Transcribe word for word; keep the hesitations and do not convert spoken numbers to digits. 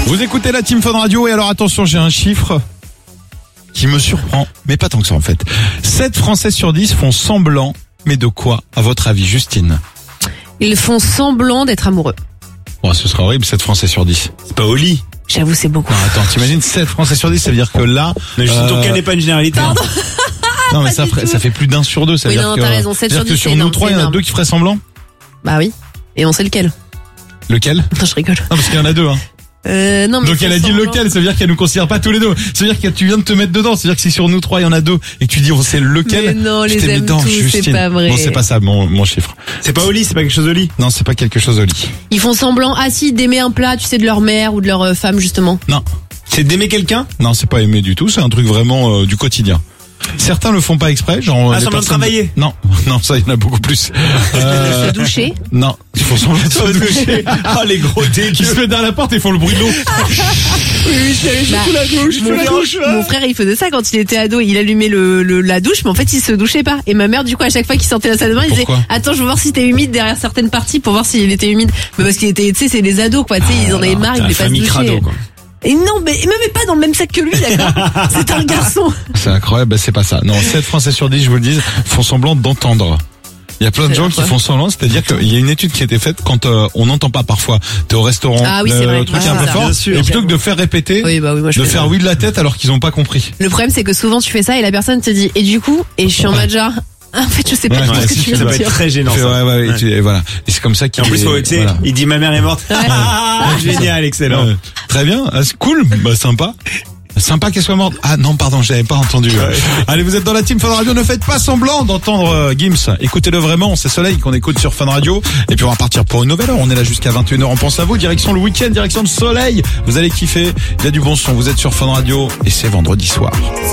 Vous écoutez la Team Fun Radio et alors attention, j'ai un chiffre qui me surprend, mais pas tant que ça en fait. sept Français sur dix font semblant, mais de quoi, à votre avis, Justine? Ils font semblant d'être amoureux. Bon, ce serait horrible, sept Français sur dix. C'est pas au lit. J'avoue, c'est beaucoup. Non, attends, t'imagines sept Français sur dix, ça veut dire que là... Mais Justine, ton cas n'est pas une généralité. Pardon. Non, mais Pas ça, du ferait, tout. ça fait plus d'un sur deux. Ça veut Oui, dire non, que, t'as raison, sept c'est-à-dire sur que dix, sur c'est nous énorme, trois, c'est il y en a énorme. deux qui feraient semblant. Bah oui. Et on sait lequel. Lequel? Non, je rigole. Non, parce qu'il y en a deux, hein. Euh, non, mais Donc ils elle a font dit semblant. lequel, ça veut dire qu'elle nous considère pas tous les deux. Ça veut dire que tu viens de te mettre dedans, c'est-à-dire que si sur nous trois il y en a deux et que tu dis on sait lequel. Mais non, je les t'ai mis aime dedans, tous, c'est Justine. pas vrai. Non, c'est pas ça mon, mon chiffre. C'est pas au lit, c'est pas quelque chose au lit. Non, c'est pas quelque chose au lit. Ils font semblant, ah si, d'aimer un plat, tu sais, de leur mère ou de leur euh, femme, justement. Non, C'est d'aimer quelqu'un. non, c'est pas aimé du tout, c'est un truc vraiment euh, du quotidien. Certains le font pas exprès, genre Ah, les semblant de personnes- travailler. Non, non, ça il y en a beaucoup plus. Euh, Se doucher. non, ils font semblant de se doucher. Ah, les gros Ils dégueux. se mettent derrière la porte et font le bruit de l'eau. Bah, la douche, mon, frère, mon frère, il faisait ça quand il était ado. Il allumait le, le la douche, mais en fait, il se douchait pas. Et ma mère, du coup, à chaque fois qu'il sortait la salle de bain, il disait Pourquoi attends, je veux voir si t'es humide derrière certaines parties pour voir s'il était humide. Mais parce qu'il était, tu sais, c'est les ados, quoi. Tu sais, ils en avaient marre, ils La voulaient pas se famille doucher. crado, quoi. Et non, mais il me met pas dans le même sac que lui, d'accord. C'est un garçon. C'est incroyable, bah, c'est pas ça. Non, sept Français sur dix, je vous le dis, font semblant d'entendre. Il y a plein de C'est gens la qui preuve. font semblant, c'est-à-dire qu'il y a une étude qui a été faite quand euh, on n'entend pas parfois. T'es au restaurant, Ah oui, c'est le vrai. truc Ah, est un peu ça. fort, Bien sûr. et plutôt que de faire répéter, Oui, bah oui, moi je de fais faire ça. oui de la tête alors qu'ils ont pas compris. Le problème, c'est que souvent tu fais ça et la personne te dit et du coup, et je suis en mode genre, en fait, je sais pas Ouais, du tout ouais, ce que si, tu viens Ça de peut être dire. très gênant. Fait, ça. ouais, ouais, et, tu- et voilà. Et c'est comme ça Et qu'il en plus, est- faut, tu sais, voilà. il dit ma mère est morte. Génial, excellent. Ouais. Très bien, ah, c'est cool, bah sympa. Sympa qu'elle soit morte. Ah non, pardon, j'avais pas entendu. Ouais. Allez, vous êtes dans la Team Fun Radio, ne faites pas semblant d'entendre euh, Gims. Écoutez-le vraiment, c'est Soleil qu'on écoute sur Fun Radio. Et puis on va partir pour une nouvelle heure. On est là jusqu'à vingt et une heures, on pense à vous. Direction le week-end, direction le soleil. Vous allez kiffer, il y a du bon son. Vous êtes sur Fun Radio et c'est vendredi soir.